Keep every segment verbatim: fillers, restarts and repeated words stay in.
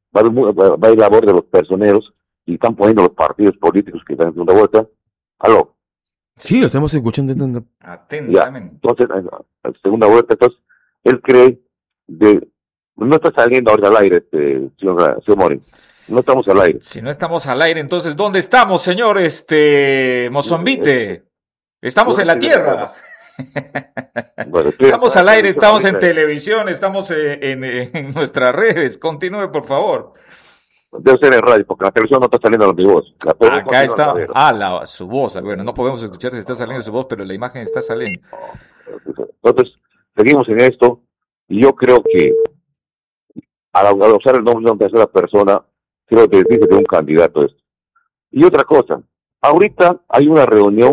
va a, va, va a ir a labor de los personeros y están poniendo los partidos políticos que están en segunda vuelta. ¿Aló? Sí, lo estamos escuchando. Atentamente. Ya, entonces, en la segunda vuelta, entonces, él cree de... No está saliendo ahora al aire, este, señor, señor Mori. No estamos al aire. Si no estamos al aire, entonces, ¿dónde estamos, señor este Mozambite? Estamos en la tierra. Bueno, estamos al aire, estamos en televisión, estamos en, en, en nuestras redes. Continúe, por favor. Debe ser en radio, porque la televisión no está saliendo mi voz. Acá está, ah, la, su voz. Bueno, no podemos escuchar si está saliendo su voz, pero la imagen está saliendo. Entonces, seguimos en esto, y yo creo que al, al usar el nombre de una tercera persona, creo que dice que es un candidato esto. Y otra cosa, ahorita hay una reunión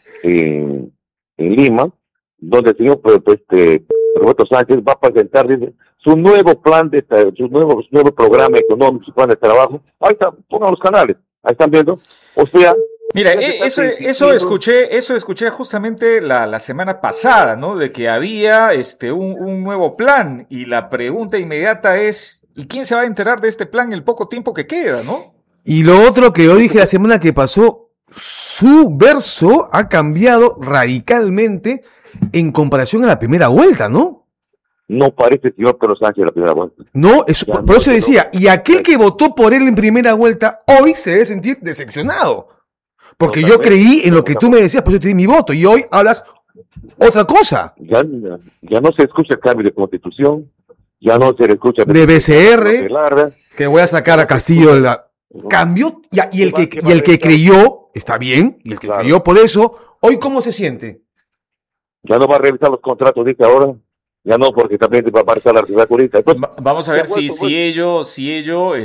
en, en Lima, donde el señor pues, este, Roberto Sánchez va a presentar dice, su nuevo plan, de su nuevo, su nuevo programa económico, su plan de trabajo. Ahí está, pongan los canales, ahí están viendo. O sea... Mira, eso, eso escuché, eso escuché justamente la, la semana pasada, ¿no? De que había este un, un nuevo plan, y la pregunta inmediata es, ¿y quién se va a enterar de este plan en el poco tiempo que queda, no? Y lo otro que yo dije la semana que pasó, su verso ha cambiado radicalmente en comparación a la primera vuelta, ¿no? No parece el señor Pedro Sánchez la primera vuelta. No, es, por, por eso decía, y aquel que votó por él en primera vuelta, hoy se debe sentir decepcionado. Porque yo creí en lo que tú me decías, por eso te di mi voto, y hoy hablas otra cosa. Ya, ya no se escucha el cambio de constitución, ya no se escucha... De B C R, que voy a sacar a Castillo de la... Cambio, ya, y el que, y el que creyó, está bien, y el que creyó por eso, hoy ¿cómo se siente? Ya no va a revisar los contratos, dice ahora. Ya no, porque también va a marcar la actividad política. Vamos a ver si, si ello, si ello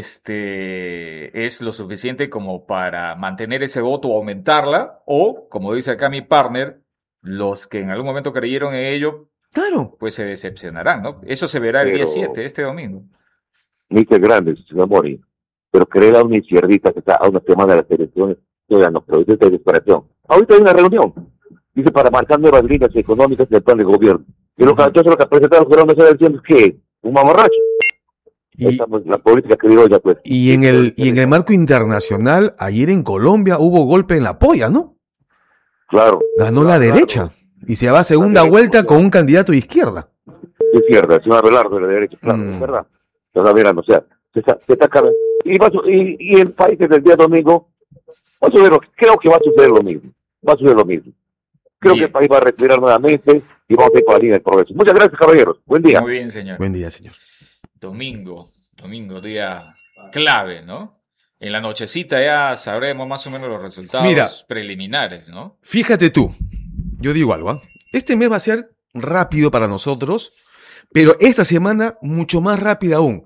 este, es lo suficiente como para mantener ese voto o aumentarla, o, como dice acá mi partner, los que en algún momento creyeron en ello, claro, pues se decepcionarán, ¿no? Eso se verá el día siete, este domingo. Mister Grandes, señor Mori, pero creer a una izquierdita que está a una semana de las elecciones, ya no, pero es de desesperación. Ahorita hay una reunión, dice, para marcar nuevas líneas económicas del plan de gobierno. Y lo que, entonces lo que presentaron fueron esas elecciones, ¿qué? Un mamarracho. Y, Esa, pues, la política que digo ya, pues. Y en el y en el marco internacional, ayer en Colombia hubo golpe en la polla, ¿no? Claro. Ganó claro, la derecha. Claro. Y se va a segunda vuelta con un candidato de izquierda. De izquierda, es una Abelardo de la derecha, claro, mm. es verdad. Entonces, verán, o sea, se está, se está acabando. Y, va, y, y en países del día domingo, va a suceder, creo que va a suceder lo mismo. Va a suceder lo mismo. Creo bien. Que el país va a respirar nuevamente y vamos a ir por la línea del progreso. Muchas gracias, caballeros. Buen día. Muy bien, señor. Buen día, señor. Domingo, domingo, día clave, ¿no? En la nochecita ya sabremos más o menos los resultados Mira, preliminares, ¿no? Fíjate tú, yo digo algo, ¿eh? Este mes va a ser rápido para nosotros, pero esta semana mucho más rápida aún.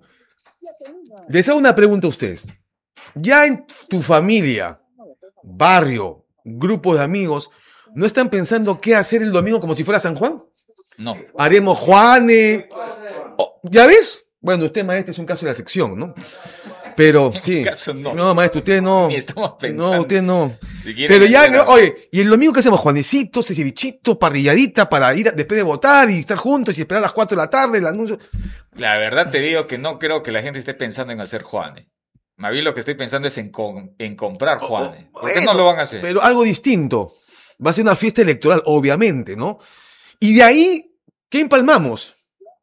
Les hago una pregunta a ustedes. Ya en tu familia, barrio, grupo de amigos, ¿no están pensando qué hacer el domingo como si fuera San Juan? No. Haremos Juanes. Oh, ¿ya ves? Bueno, usted, maestro, es un caso de la sección, ¿no? Pero, sí. En caso no. No, maestro, usted no. Ni estamos pensando. No, usted no. Si Pero ya, no, oye, ¿y el domingo qué hacemos? Juanecitos, cevichitos, parrilladita para ir a, después de votar y estar juntos y esperar a las cuatro de la tarde el anuncio. La verdad te digo que no creo que la gente esté pensando en hacer Juanes. Más bien lo que estoy pensando es en, con, en comprar Juanes. ¿Por qué bueno, no lo van a hacer? Pero algo distinto. Va a ser una fiesta electoral, obviamente, ¿no? Y de ahí, ¿qué empalmamos?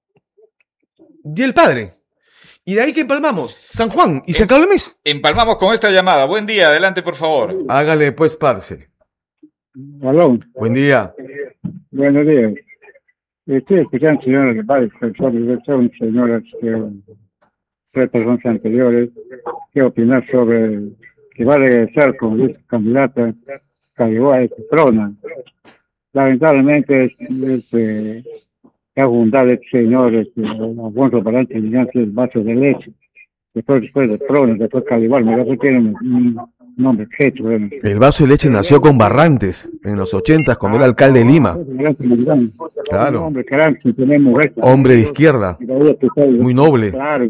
Día del Padre. Y de ahí, ¿qué empalmamos? San Juan. Y se acaba el mes. Empalmamos con esta llamada. Buen día, adelante, por favor. Hágale, pues, parce. Aló. Buen día. Buenos días. Estoy escuchando, señores, varios personas, son señoras, tres personas anteriores, qué opinar sobre que va a regresar como candidata Caliboa este trono. Lamentablemente este ha fundado este señor este, Alfonso Paranche el vaso de leche, después después de trono, después Caliboa, me parece que tiene un nombre hecho. Bueno. El vaso de leche nació con Barrantes en los ochentas cuando era alcalde de Lima. Claro. Hombre, caramba, mujer, hombre de izquierda, muy noble. Claro.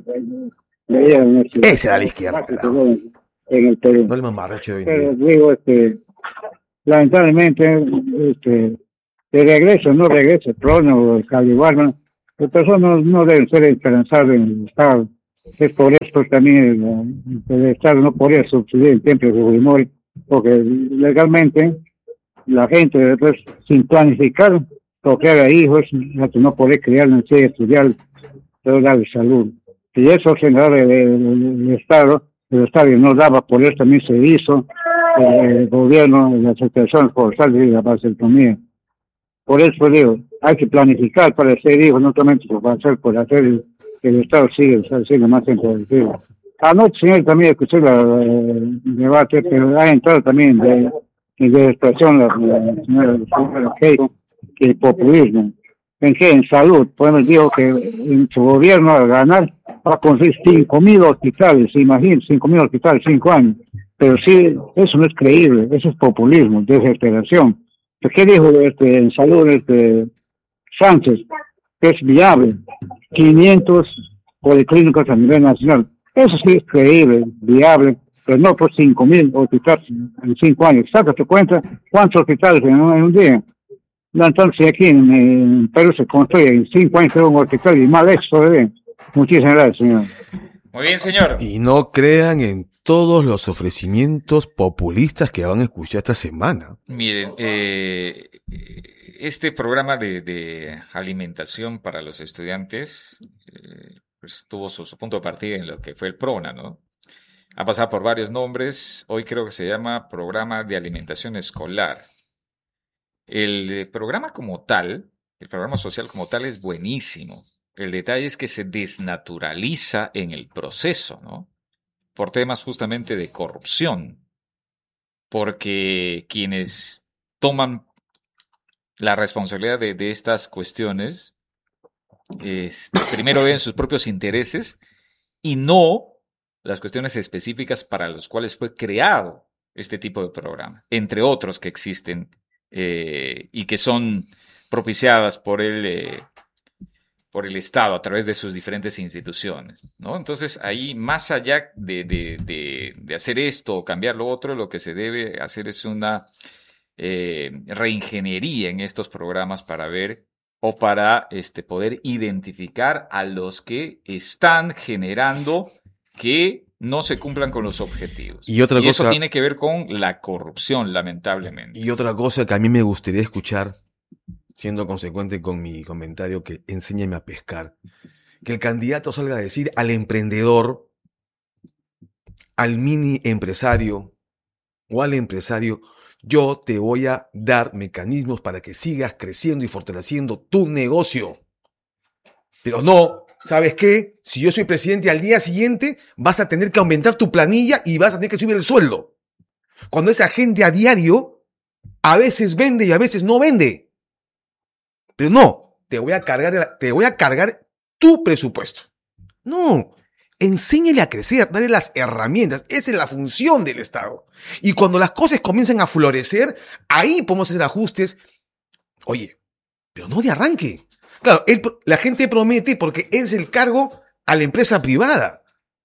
Ese era la izquierda. En el Perú. No el mamarracho de hoy. Pero digo, este, lamentablemente, este, de regreso, no regreso, trono o Caliboa, las personas no, no deben ser esperanzadas en el Estado, Es por esto también el, el Estado no podría subsidiar el templo de Fujimori, porque legalmente la gente después sin planificar procrear a hijos, no poder criar, no sé, estudiar, pero darle salud. Y eso generaba el, el, el Estado, el Estado no daba, por eso también se hizo eh, el gobierno, las asociaciones forzadas de la vasectomía. Por eso digo, hay que planificar para hacer hijos, no solamente por hacer, por hacer el, el Estado sigue siendo más empobrecido. Anoche, señor, también escuché el debate, pero ha entrado también de, de expresión la, la señora Keiko, que el populismo. ¿En qué? En salud. Pues dijo que en su gobierno al ganar va a construir cinco mil hospitales, imagínense, cinco mil hospitales, cinco años. Pero sí, eso no es creíble, eso es populismo, desesperación. ¿Qué dijo este, en salud este Sánchez? Que es viable, quinientos policlínicos a nivel nacional. Eso sí es creíble, viable, pero no por cinco mil hospitales en cinco años. Sácate cuenta cuántos hospitales en un, en un día. No, entonces aquí en, en Perú se construye en cinco años un hospital y mal hecho todavía. Muchísimas gracias, señor. Muy bien, señor. Y no crean en todos los ofrecimientos populistas que van a escuchar esta semana. Miren, eh, este programa de, de alimentación para los estudiantes eh, pues tuvo su, su punto de partida en lo que fue el PRONA, ¿no? Ha pasado por varios nombres. Hoy creo que se llama Programa de Alimentación Escolar. El programa como tal, el programa social como tal es buenísimo. El detalle es que se desnaturaliza en el proceso, ¿no? Por temas justamente de corrupción. Porque quienes toman la responsabilidad de, de estas cuestiones, este, primero ven sus propios intereses y no las cuestiones específicas para las cuales fue creado este tipo de programa, entre otros que existen eh, y que son propiciadas por el, eh, por el Estado a través de sus diferentes instituciones, ¿no? Entonces, ahí, más allá de, de, de, de hacer esto o cambiar lo otro, lo que se debe hacer es una eh, reingeniería en estos programas para ver o para este, poder identificar a los que están generando que no se cumplan con los objetivos. Y otra y cosa, eso tiene que ver con la corrupción, lamentablemente. Y otra cosa que a mí me gustaría escuchar, siendo consecuente con mi comentario, que enséñame a pescar, que el candidato salga a decir al emprendedor, al mini empresario o al empresario: yo te voy a dar mecanismos para que sigas creciendo y fortaleciendo tu negocio. Pero no, ¿sabes qué? Si yo soy presidente, al día siguiente vas a tener que aumentar tu planilla y vas a tener que subir el sueldo. Cuando esa gente a diario a veces vende y a veces no vende. Pero no, te voy a cargar, te voy a cargar tu presupuesto. No, enséñale a crecer, dale las herramientas. Esa es la función del Estado. Y cuando las cosas comienzan a florecer, ahí podemos hacer ajustes. Oye, pero no de arranque. Claro, él, la gente promete porque es el cargo a la empresa privada.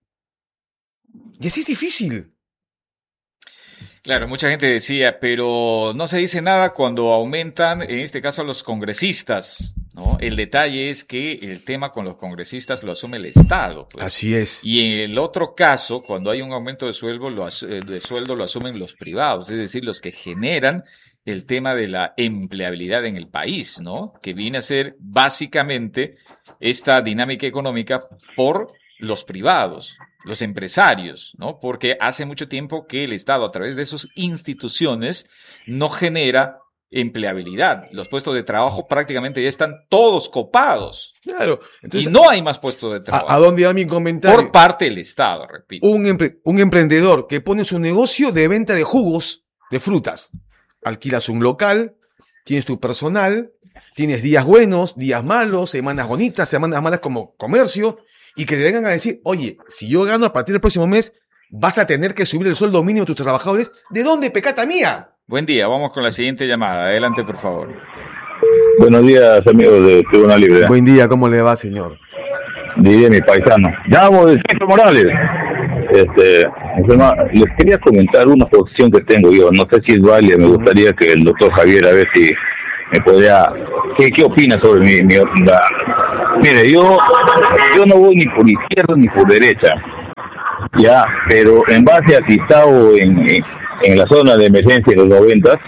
Y así es difícil. Claro, mucha gente decía, pero no se dice nada cuando aumentan, en este caso, a los congresistas, ¿no? El detalle es que el tema con los congresistas lo asume el Estado, pues. Así es. Y en el otro caso, cuando hay un aumento de sueldo, lo, de sueldo lo asumen los privados, es decir, los que generan el tema de la empleabilidad en el país, ¿no? Que viene a ser básicamente esta dinámica económica por los privados, los empresarios, ¿no? Porque hace mucho tiempo que el Estado, a través de sus instituciones, no genera empleabilidad. Los puestos de trabajo prácticamente ya están todos copados. Claro. Entonces, y no hay más puestos de trabajo. ¿A, a dónde va mi comentario? Por parte del Estado, repito. Un, empre- un emprendedor que pone su negocio de venta de jugos de frutas. Alquilas un local, tienes tu personal, tienes días buenos, días malos, semanas bonitas, semanas malas como comercio, y que te vengan a decir: oye, si yo gano a partir del próximo mes, vas a tener que subir el sueldo mínimo de tus trabajadores. ¿De dónde, pecata mía? Buen día, vamos con la siguiente llamada. Adelante, por favor. Buenos días, amigos de Tribuna Libre. Buen día, ¿cómo le va, señor? Diría mi paisano. Llamo de Cito Morales. Este, les quería comentar una posición que tengo yo. No sé si es válida. Me gustaría que el doctor Javier, a ver si me podría... ¿Qué, qué opina sobre mi, mi la, Mire, yo, yo no voy ni por izquierda ni por derecha, ya, pero en base a que he estado en, en, en la zona de emergencia de los noventas,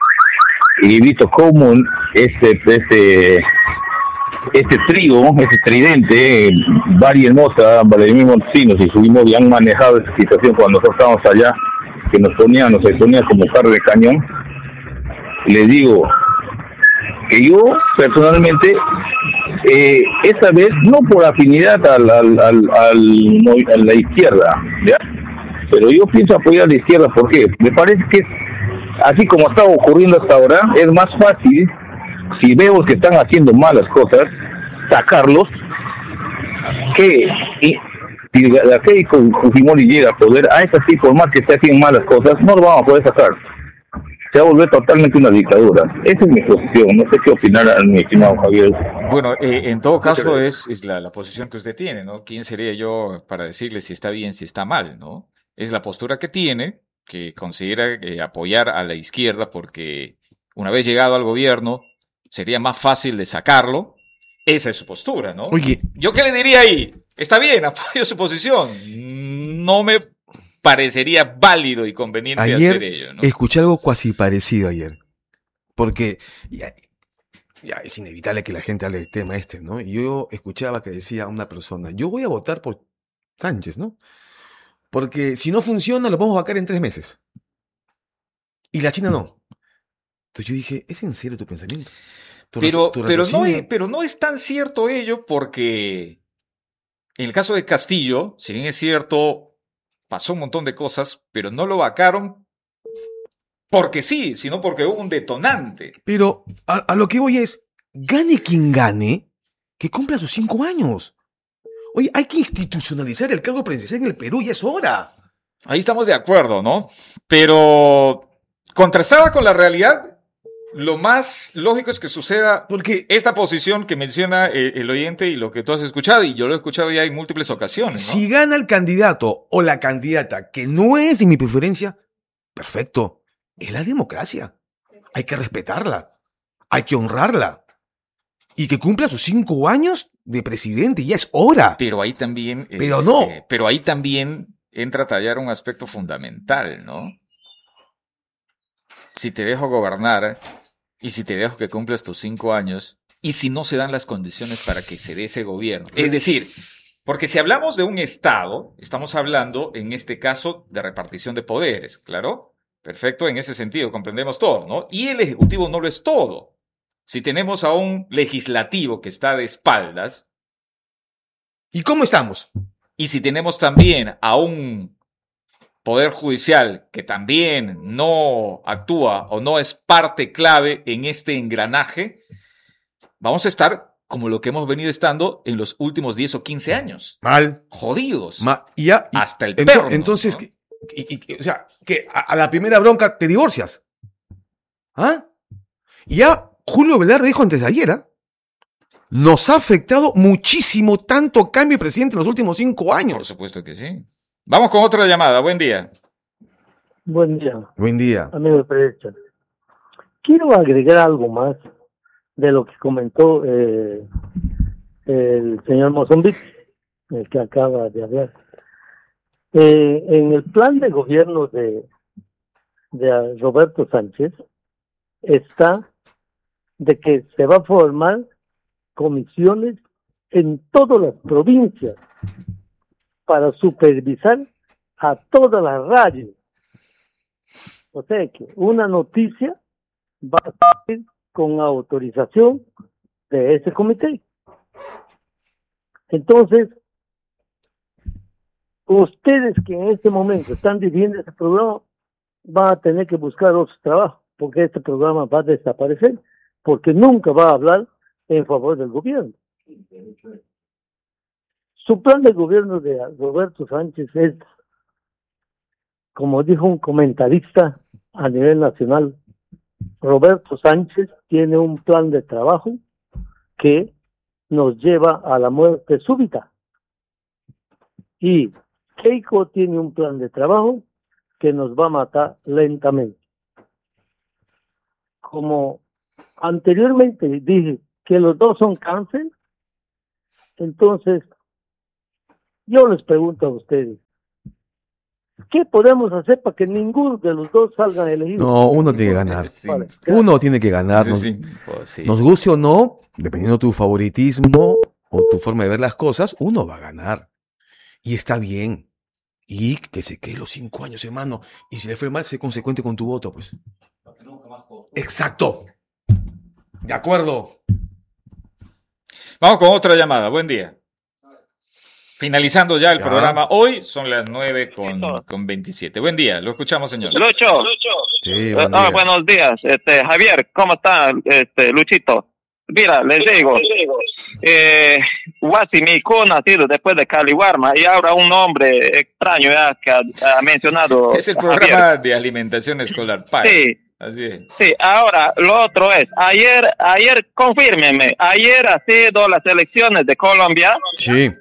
y he visto cómo este, este, este trío, este tridente, Bari Hermosa, Vladimir Montesinos y Fujimori han manejado esta situación cuando nosotros estábamos allá, que nos ponían, nos exponían como carne de cañón. Les digo que yo personalmente, eh, esta vez no por afinidad al, al, al, al, a la izquierda, ¿ya? Pero yo pienso apoyar a la izquierda, ¿por qué? Me parece que así como está ocurriendo hasta ahora, es más fácil, si vemos que están haciendo malas cosas, sacarlos, que y, si la Keiko Fujimori llega a poder, a esa sí, por más que esté haciendo malas cosas, no lo vamos a poder sacar. Se va a volver totalmente una dictadura. Esa es mi posición. No sé qué opinar, mi estimado Javier. Bueno, eh, en todo caso es, es la, la posición que usted tiene, ¿no? ¿Quién sería yo para decirle si está bien, si está mal, ¿no? Es la postura que tiene, que considera eh, apoyar a la izquierda porque una vez llegado al gobierno sería más fácil de sacarlo. Esa es su postura, ¿no? Oye, ¿yo qué le diría ahí? Está bien, apoyo su posición. No me parecería válido y conveniente ayer hacer ello, ¿no? Escuché algo cuasi parecido ayer. Porque ya, ya es inevitable que la gente hable del tema este, ¿no? Y yo escuchaba que decía una persona, yo voy a votar por Sánchez, ¿no? Porque si no funciona, lo vamos a vacar en tres meses. Y la China no. Entonces yo dije, ¿es en serio tu pensamiento? Tu pero, tu pero, no es, pero no es tan cierto ello porque en el caso de Castillo, si bien es cierto, pasó un montón de cosas, pero no lo vacaron porque sí, sino porque hubo un detonante. Pero a, a lo que voy es, gane quien gane, que cumpla sus cinco años. Oye, hay que institucionalizar el cargo presidencial en el Perú, ya es hora. Ahí estamos de acuerdo, ¿no? Pero contrastada con la realidad, lo más lógico es que suceda porque esta posición que menciona eh, el oyente y lo que tú has escuchado, y yo lo he escuchado ya en múltiples ocasiones, ¿no? Si gana el candidato o la candidata que no es de mi preferencia, perfecto. Es la democracia. Hay que respetarla. Hay que honrarla. Y que cumpla sus cinco años de presidente, ya es hora. Pero ahí también... Pero este, no. Pero ahí también entra a tallar un aspecto fundamental, ¿no? Si te dejo gobernar y si te dejo que cumplas tus cinco años y si no se dan las condiciones para que se dé ese gobierno. Es decir, porque si hablamos de un Estado, estamos hablando en este caso de repartición de poderes, ¿claro? Perfecto, en ese sentido, comprendemos todo, ¿no? Y el Ejecutivo no lo es todo. Si tenemos a un legislativo que está de espaldas. ¿Y cómo estamos? Y si tenemos también a un Poder Judicial que también no actúa o no es parte clave en este engranaje, vamos a estar como lo que hemos venido estando en los últimos diez o quince años. Mal. Jodidos. Ma, y ya, y, hasta el ento, perro. Entonces, ¿no? y, y, o sea, que a, a la primera bronca te divorcias. ¿Ah? Y ya Julio Velarde dijo antes de ayer, ¿eh? Nos ha afectado muchísimo tanto cambio de presidente en los últimos cinco años. Por supuesto que sí. Vamos con otra llamada. Buen día. Buen día. Buen día. Amigo de Precha. Quiero agregar algo más de lo que comentó eh, el señor Mozambique, el que acaba de hablar. Eh, en el plan de gobierno de, de Roberto Sánchez está de que se va a formar comisiones en todas las provincias para supervisar a todas las radios. O sea que una noticia va a salir con autorización de ese comité. Entonces, ustedes que en este momento están dirigiendo ese programa van a tener que buscar otro trabajo, porque este programa va a desaparecer, porque nunca va a hablar en favor del gobierno. Su plan de gobierno de Roberto Sánchez es, como dijo un comentarista a nivel nacional, Roberto Sánchez tiene un plan de trabajo que nos lleva a la muerte súbita. Y Keiko tiene un plan de trabajo que nos va a matar lentamente. Como anteriormente dije que los dos son cáncer, Entonces, yo les pregunto a ustedes, ¿qué podemos hacer para que ninguno de los dos salgan elegidos? No, uno tiene que ganar. Sí. Vale, uno tiene que ganar. Nos, sí, pues sí. nos guste o no, dependiendo de tu favoritismo o tu forma de ver las cosas, uno va a ganar. Y está bien. Y que se quede los cinco años, hermano. Y si le fue mal, sé consecuente con tu voto, pues. Exacto. De acuerdo. Vamos con otra llamada. Buen día. Finalizando ya el ya. programa. Hoy son las nueve con, con veintisiete. Buen día. Lo escuchamos, señor. Lucho. Sí, buen Ah, día. buenos días. Este, Javier, ¿cómo está, este, Luchito? Mira, les digo, eh, Guasimico nacido después de Caliwarma y ahora un nombre extraño ya que ha, ha mencionado. Es el programa Javier. De alimentación escolar. P A E. Sí. Así es. Sí, ahora lo otro es, ayer, ayer, confírmeme, ayer ha sido las elecciones de Colombia. Sí.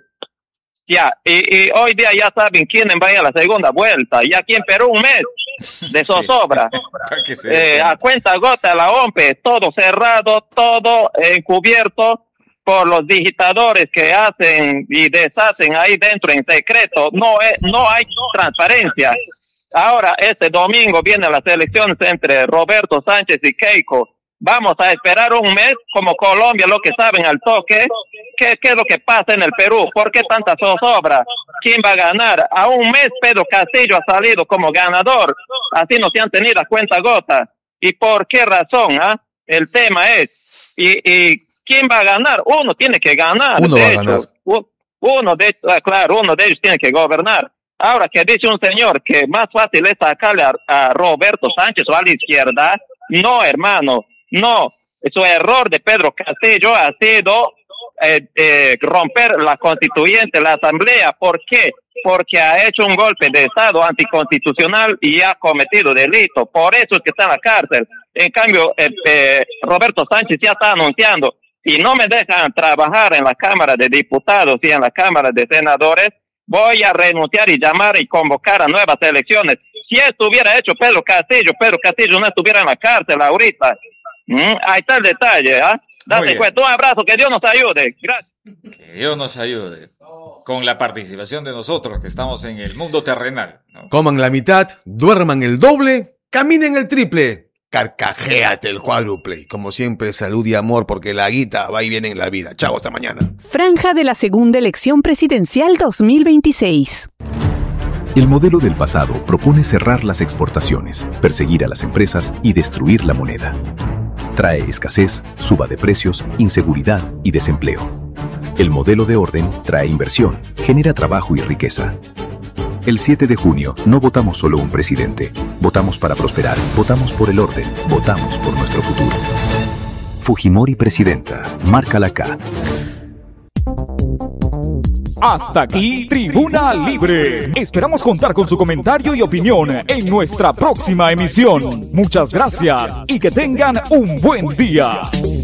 Ya, y, y hoy día ya saben quién va a ir a la segunda vuelta. Y aquí en Perú un mes de zozobra. Sí. eh, a cuenta gota la O M P E, todo cerrado, todo encubierto por los digitadores que hacen y deshacen ahí dentro en secreto. No, es, no hay transparencia. Ahora, este domingo vienen las elecciones entre Roberto Sánchez y Keiko. Vamos a esperar un mes como Colombia, lo que saben al toque. ¿Qué, qué es lo que pasa en el Perú? ¿Por qué tanta zozobra? ¿Quién va a ganar? A un mes Pedro Castillo ha salido como ganador. Así no se han tenido a cuenta gota. ¿Y por qué razón? ¿Ah? El tema es, ¿y, y quién va a ganar? Uno tiene que ganar. Uno de va a hecho, ganar. Uno de, claro, uno de ellos tiene que gobernar. Ahora que dice un señor que más fácil es sacarle a, a Roberto Sánchez o a la izquierda, no, hermano, no. Su error de Pedro Castillo ha sido eh, eh, romper la constituyente, la asamblea. ¿Por qué? Porque ha hecho un golpe de Estado anticonstitucional y ha cometido delito. Por eso es que está en la cárcel. En cambio, eh, eh, Roberto Sánchez ya está anunciando, si no me dejan trabajar en la Cámara de Diputados y en la Cámara de Senadores, voy a renunciar y llamar y convocar a nuevas elecciones. Si esto hubiera hecho Pedro Castillo, Pedro Castillo no estuviera en la cárcel ahorita. ¿Mm? Ahí está el detalle, ¿ah? ¿eh? Date cuenta. Un abrazo, que Dios nos ayude. Gracias. Que Dios nos ayude. Con la participación de nosotros que estamos en el mundo terrenal, ¿no? Coman la mitad, duerman el doble, caminen el triple, carcajéate el cuádruple. Y como siempre, salud y amor, porque la guita va y viene en la vida. Chao, hasta mañana. Franja de la segunda elección presidencial dos mil veintiséis. El modelo del pasado propone cerrar las exportaciones, perseguir a las empresas y destruir la moneda. Trae escasez, suba de precios, inseguridad y desempleo. El modelo de orden trae inversión, genera trabajo y riqueza. El siete de junio no votamos solo un presidente, votamos para prosperar, votamos por el orden, votamos por nuestro futuro. Fujimori presidenta, marca la K. Hasta aquí, Tribuna Libre. Esperamos contar con su comentario y opinión en nuestra próxima emisión. Muchas gracias y que tengan un buen día.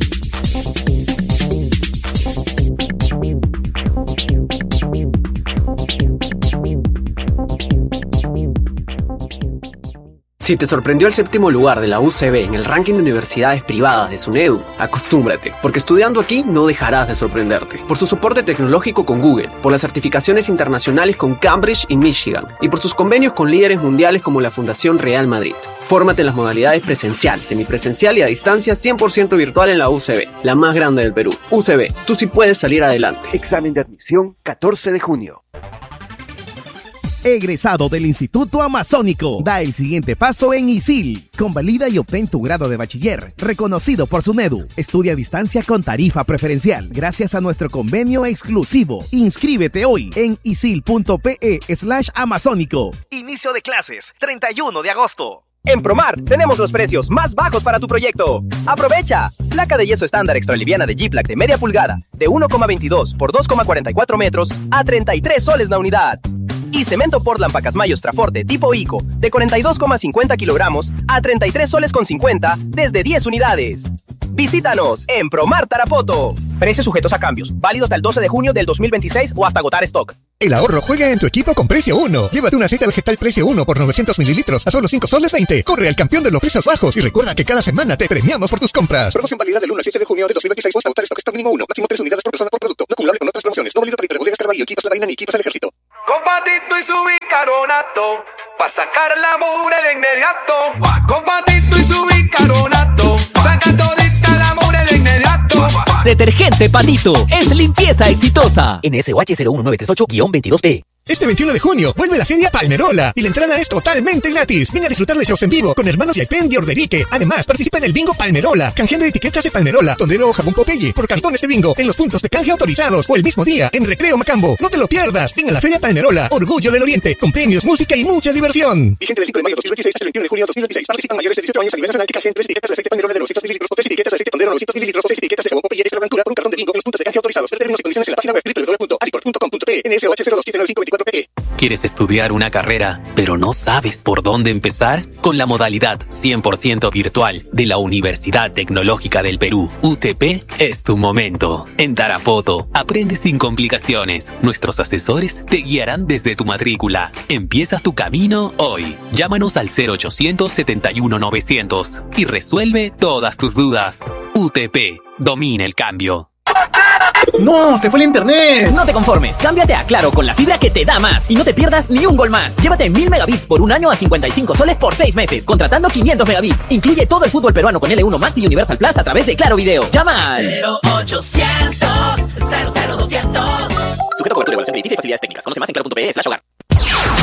Si te sorprendió el séptimo lugar de la U C B en el ranking de universidades privadas de SUNEDU, acostúmbrate, porque estudiando aquí no dejarás de sorprenderte. Por su soporte tecnológico con Google, por las certificaciones internacionales con Cambridge y Michigan, y por sus convenios con líderes mundiales como la Fundación Real Madrid. Fórmate en las modalidades presencial, semipresencial y a distancia cien por ciento virtual en la U C B, la más grande del Perú. U C B, tú sí puedes salir adelante. Examen de admisión catorce de junio. Egresado del Instituto Amazónico, da el siguiente paso en ISIL. Convalida y obtén tu grado de bachiller, reconocido por SUNEDU. Estudia a distancia con tarifa preferencial, gracias a nuestro convenio exclusivo. Inscríbete hoy en isil.pe slash amazónico. Inicio de clases, treinta y uno de agosto. En Promar tenemos los precios más bajos para tu proyecto. ¡Aprovecha! Placa de yeso estándar extraliviana de G-Plac de media pulgada, de uno coma veintidós por dos coma cuarenta y cuatro metros, a treinta y tres soles la unidad. Y cemento Portland Pacasmayos Traforte tipo ICO de cuarenta y dos coma cincuenta kilogramos a treinta y tres soles con cincuenta desde diez unidades. Visítanos en Promar Tarapoto. Precios sujetos a cambios. Válido hasta el doce de junio del dos mil veintiséis o hasta agotar stock. El ahorro juega en tu equipo con Precio uno. Llévate un aceite vegetal Precio uno por novecientos mililitros a solo cinco soles veinte. Corre al campeón de los precios bajos y recuerda que cada semana te premiamos por tus compras. Promoción válida del uno al siete de junio de dos mil veintiséis. Hasta agotar stock, stock mínimo uno. Máximo tres unidades por persona por producto. No acumulable con otras promociones. No válido para hiperbodegas Carvalho, equipos La Vaina ni equipos del Ejército. Con Patito y su bicarbonato, pa' sacar la mugre de inmediato. Con Patito y su bicarbonato, saca todita la mugre de inmediato. Detergente Patito es limpieza exitosa. N S O H cero uno nueve tres ocho guión veintidós P. Este veintiuno de junio vuelve la Feria Palmerola y la entrada es totalmente gratis. Ven a disfrutar de shows en vivo con Hermanos Yaipen y Orderique. Además, participa en el Bingo Palmerola, canjeando etiquetas de Palmerola, Tondero o Jabón Popeye por cartones de bingo en los puntos de canje autorizados o el mismo día en Recreo Macambo. No te lo pierdas. Ven a la Feria Palmerola, Orgullo del Oriente, con premios, música y mucha diversión. Vigente del cinco de mayo de dos mil veintiséis hasta el veintiuno de junio de dos mil veintiséis. Participan mayores de dieciocho años a nivel nacional que canjeen tres etiquetas de aceite Palmerola de novecientos mililitros o tres etiquetas de aceite Tondero novecientos mililitros o seis etiquetas de Jabón Popeye Extra Blancura por un cartón de bingo en los puntos de canje autorizados. Ver términos y condiciones en la página web doble u doble u doble u punto aliport punto com punto pe. N S O H cero dos siete nueve cinco dos cuatro P. ¿Quieres estudiar una carrera, pero no sabes por dónde empezar? Con la modalidad cien por ciento virtual de la Universidad Tecnológica del Perú, U T P, es tu momento. En Tarapoto, aprende sin complicaciones. Nuestros asesores te guiarán desde tu matrícula. Empiezas tu camino hoy. Llámanos al cero ochocientos setenta y uno novecientos y resuelve todas tus dudas. U T P, domina el cambio. ¡No! ¡Se fue el internet! No te conformes, cámbiate a Claro con la fibra que te da más y no te pierdas ni un gol más. Llévate mil megabits por un año a cincuenta y cinco soles por seis meses, contratando quinientos megabits. Incluye todo el fútbol peruano con L uno Max y Universal Plus a través de Claro Video. Llama al cero ochocientos cero cero doscientos. Sujeto a cobertura, evaluación crediticia y facilidades técnicas. Conoce más en claro punto pe slash hogar.